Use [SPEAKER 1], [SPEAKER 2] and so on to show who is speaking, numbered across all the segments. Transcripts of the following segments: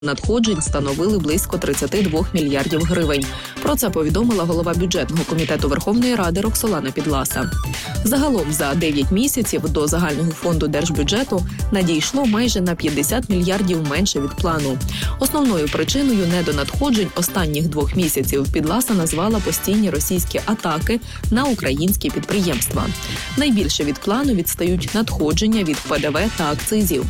[SPEAKER 1] надходжень становили близько 32 мільярдів гривень. Про це повідомила голова бюджетного комітету Верховної Ради Роксолана Підласа. Загалом за 9 місяців до загального фонду держбюджету надійшло майже на 50 мільярдів менше від плану. Основною причиною недонадходжень останніх 2 місяців Підласа назвала постійні російські атаки на українські підприємства. Найбільше від плану відстають надходження від ПДВ та акцизів.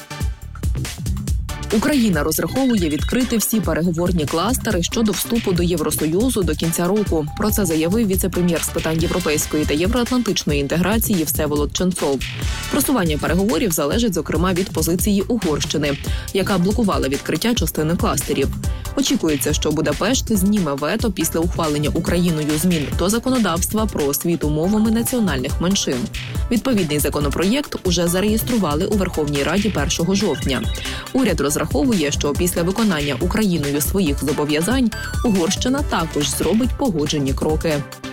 [SPEAKER 1] Україна розраховує відкрити всі переговорні кластери щодо вступу до Євросоюзу до кінця року. Про це заявив віце-прем'єр з питань європейської та євроатлантичної інтеграції Всеволод Ченцов. Просування переговорів залежить, зокрема, від позиції Угорщини, яка блокувала відкриття частини кластерів. Очікується, що Будапешт зніме вето після ухвалення Україною змін до законодавства про освіту мовами національних меншин. Відповідний законопроєкт уже зареєстрували у Верховній Раді 1 жовтня. Уряд розраховує, що після виконання Україною своїх зобов'язань Угорщина також зробить погоджені кроки.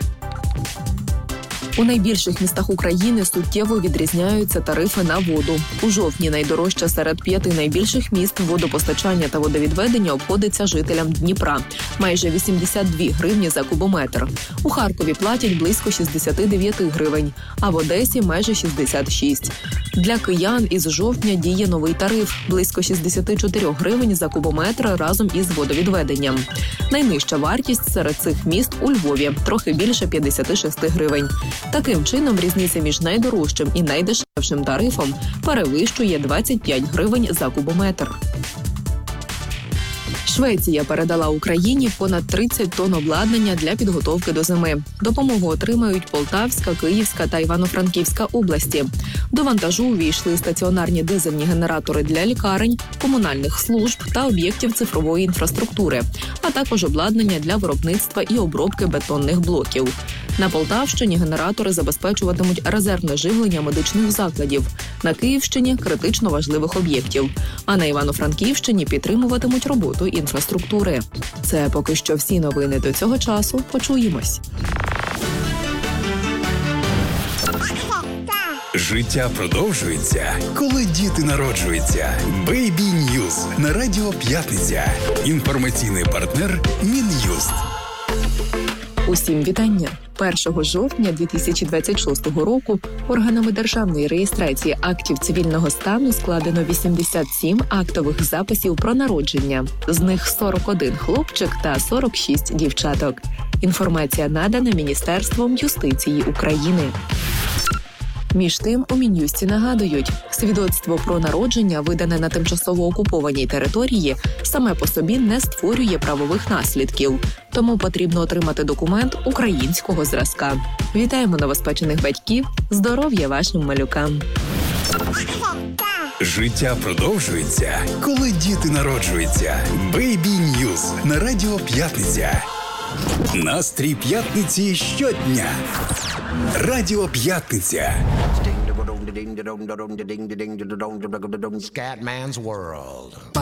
[SPEAKER 1] У найбільших містах України суттєво відрізняються тарифи на воду. У жовтні найдорожче серед 5 найбільших міст водопостачання та водовідведення обходиться жителям Дніпра – майже 82 гривні за кубометр. У Харкові платять близько 69 гривень, а в Одесі – майже 66. Для киян із жовтня діє новий тариф – близько 64 гривень за кубометр разом із водовідведенням. Найнижча вартість серед цих міст у Львові – трохи більше 56 гривень. Таким чином, різниця між найдорожчим і найдешевшим тарифом перевищує 25 гривень за кубометр. Швеція передала Україні понад 30 тонн обладнання для підготовки до зими. Допомогу отримають Полтавська, Київська та Івано-Франківська області. До вантажу увійшли стаціонарні дизельні генератори для лікарень, комунальних служб та об'єктів цифрової інфраструктури, а також обладнання для виробництва і обробки бетонних блоків. На Полтавщині генератори забезпечуватимуть резервне живлення медичних закладів, на Київщині – критично важливих об'єктів, а на Івано-Франківщині підтримуватимуть роботу інфраструктури. Це поки що всі новини до цього часу. Почуємось.
[SPEAKER 2] Життя продовжується, коли діти народжуються. Baby News на Радіо П'ятниця. Інформаційний партнер Мін'юст.
[SPEAKER 1] Усім вітання! 1 жовтня 2026 року органами державної реєстрації актів цивільного стану складено 87 актових записів про народження. З них 41 хлопчик та 46 дівчаток. Інформація надана Міністерством юстиції України. Між тим, у Мін'юсті нагадують, свідоцтво про народження, видане на тимчасово окупованій території, саме по собі не створює правових наслідків. Тому потрібно отримати документ українського зразка. Вітаємо новоспечених батьків! Здоров'я вашим малюкам!
[SPEAKER 2] Життя продовжується, коли діти народжуються. Baby News на Радіо П'ятниця. Настрій п'ятниці щодня. Радіо П'ятниця.
[SPEAKER 3] Scatman's World.